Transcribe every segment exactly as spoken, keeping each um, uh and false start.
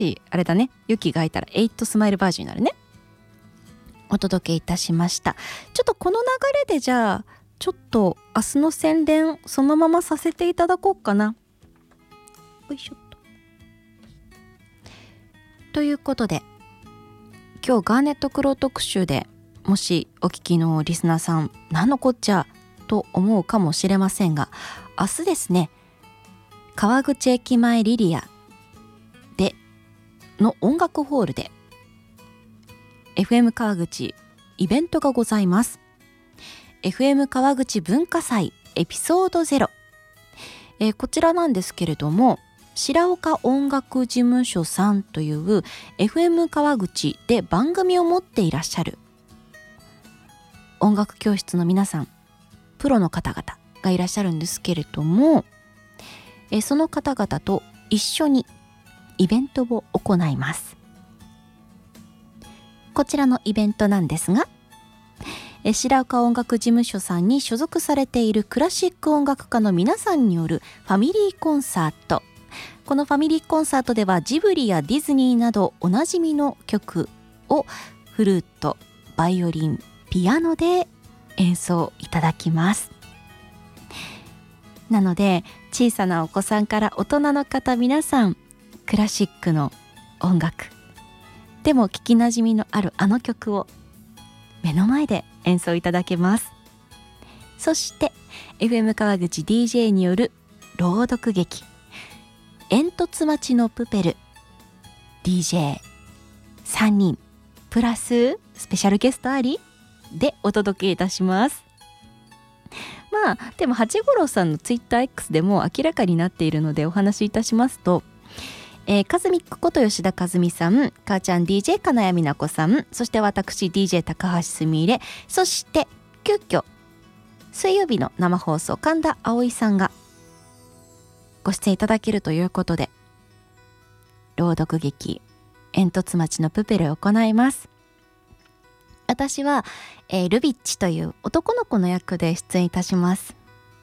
あれだね、ユキがいたらエイトスマイルバージョンになるね。お届けいたしました。ちょっとこの流れでじゃあちょっと明日の宣伝そのままさせていただこうかな。よいしょっと。ということで、今日ガーネットクロー特集でもしお聞きのリスナーさん何のこっちゃと思うかもしれませんが、明日ですね、川口駅前リリアでの音楽ホールで エフエム 川口イベントがございます。 エフエム 川口文化祭エピソードゼロ、えー、こちらなんですけれども、白岡音楽事務所さんという エフエム 川口で番組を持っていらっしゃる音楽教室の皆さん、プロの方々がいらっしゃるんですけれども、えその方々と一緒にイベントを行います。こちらのイベントなんですが、え白岡音楽事務所さんに所属されているクラシック音楽家の皆さんによるファミリーコンサート。このファミリーコンサートではジブリやディズニーなどおなじみの曲をフルート、バイオリン、ピアノで演奏いただきます。なので小さなお子さんから大人の方皆さん、クラシックの音楽でも聞きなじみのあるあの曲を目の前で演奏いただけます。そして エフエム 川口 ディージェー による朗読劇煙突町のプペル ディージェーさん 人プラススペシャルゲストありでお届けいたします。まあでも八五郎さんのツイッター X でも明らかになっているのでお話しいたしますと、えー、カズミックこと吉田和美さん、母ちゃん ディージェー 金谷美奈子さん、そして私 ディージェー 高橋すみれ、そして急遽水曜日の生放送神田葵さんがご出演いただけるということで、朗読劇煙突町のプペルを行います。私は、えー、ルビッチという男の子の役で出演いたします。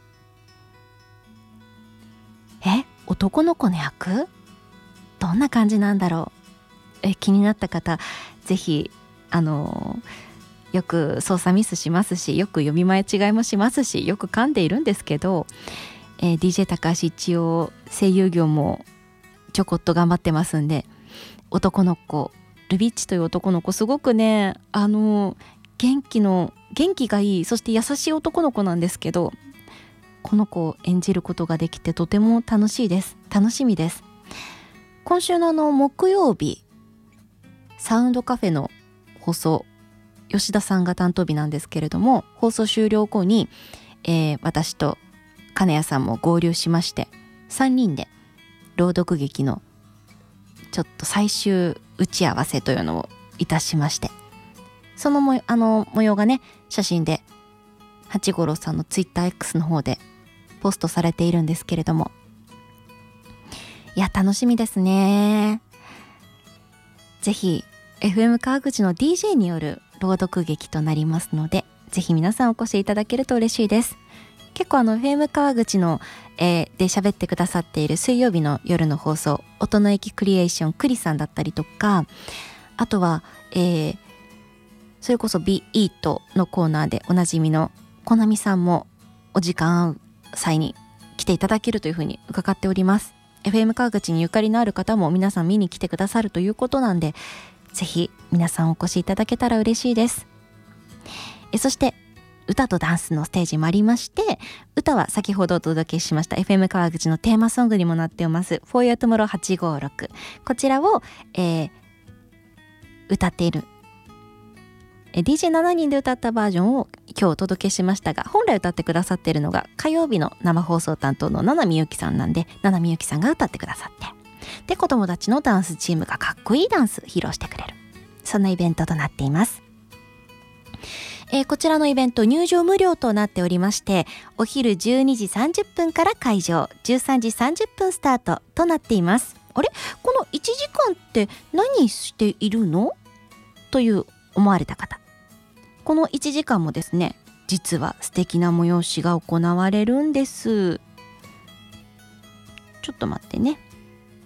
え、男の子の役？どんな感じなんだろう。え、気になった方、ぜひあのー、よく操作ミスしますし、よく読み間違いもしますし、よく噛んでいるんですけど、えー、ディージェー 高橋一応声優業もちょこっと頑張ってますんで、男の子ルビッチという男の子すごくね、あの元気の元気がいい、そして優しい男の子なんですけど、この子を演じることができてとても楽しいです。楽しみです。今週のあの木曜日サウンドカフェの放送、吉田さんが担当日なんですけれども、放送終了後に、えー、私と金谷さんも合流しまして、さんにんで朗読劇のちょっと最終打ち合わせというのをいたしまして、そのもあの模様がね、写真で八五郎さんのツイッター X の方でポストされているんですけれども、いや楽しみですね。ぜひ エフエム 川口の ディージェー による朗読劇となりますので、ぜひ皆さんお越しいただけると嬉しいです。結構あの エフエム 川口の、えー、で喋ってくださっている水曜日の夜の放送、音の駅クリエーションクリさんだったりとか、あとは、えー、それこそ ビーイート のコーナーでおなじみのコナミさんもお時間合う際に来ていただけるというふうに伺っております。 エフエム 川口にゆかりのある方も皆さん見に来てくださるということなんで、ぜひ皆さんお越しいただけたら嬉しいです。えそして歌とダンスのステージもありまして、歌は先ほどお届けしました エフエム 川口のテーマソングにもなっておりますFor Your Tomorrow はちごろく、こちらを、えー、歌っている ディージェーしち 人で歌ったバージョンを今日お届けしましたが、本来歌ってくださっているのが火曜日の生放送担当の七海ゆきさんなんで、七海ゆきさんが歌ってくださって、で子供たちのダンスチームがかっこいいダンス披露してくれる、そんなイベントとなっています。えー、こちらのイベント入場無料となっておりまして、お昼じゅうにじさんじゅっぷんから会場、じゅうさんじさんじゅっぷんスタートとなっています。あれ、このいちじかんって何しているのという思われた方、このいちじかんもですね、実は素敵な催しが行われるんです。ちょっと待ってね、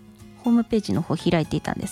ホームページの方開いていたんです